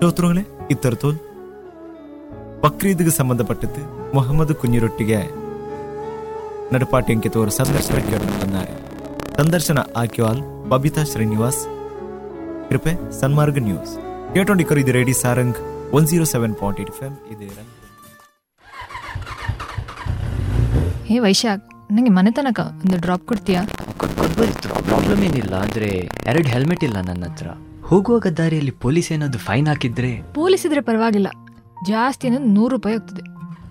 ಶ್ರೋತೃಗಳೇ ಇತ್ತರ್ತೋಲ್ ಬಕ್ರೀದ್ಗೆ ಸಂಬಂಧಪಟ್ಟದ್ದು ಮೊಹಮ್ಮದ್ ಕುഞ്ഞിರೊಟ್ಟಿಗೆ ನಡಪಾಟಿ ತೋರು ಸಂದರ್ಶನ ಕೇಳುತ್ತಾರೆ. ಸಂದರ್ಶನ ಆಕ್ಯುವಾಲ್ ಬಬಿತಾ ಶ್ರೀನಿವಾಸ್ ಕೃಪೆ ಸನ್ಮಾರ್ಗ ನ್ಯೂಸ್ ಕೇಟೊಂಡಿಕರು ಇದು ರೇಡಿ ಸಾರಂಗ್ 107.8 FM. ಇದೆ ಹೇ ವೈಶಾಖ್, ನನಗೆ ಮನೆ ತನಕ ಒಂದು ಡ್ರಾಪ್ ಕೊಡ್ತೀಯಾ? ಪ್ರಾಬ್ಲಮ್ ಏನಿಲ್ಲ, ಆದ್ರೆ 2 ಹೆಲ್ಮೆಟ್ ಇಲ್ಲ ನನ್ನ ಹತ್ರ. ಹೋಗುವಾಗ ದಾರಿಯಲ್ಲಿ ಪೊಲೀಸ್ ಏನಾದ್ರು ಫೈನ್ ಹಾಕಿದ್ರೆ? ಪೊಲೀಸ್ ಇದ್ರೆ ಪರವಾಗಿಲ್ಲ, ಜಾಸ್ತಿ ಅನ್ನೋದು 100 ರೂಪಾಯಿ ಆಗ್ತದೆ.